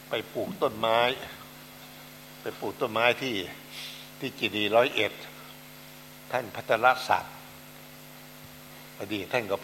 ไปปลูกต้นไม้ที่จีดี101ท่านพัทรศักดิ์อดีตท่านก็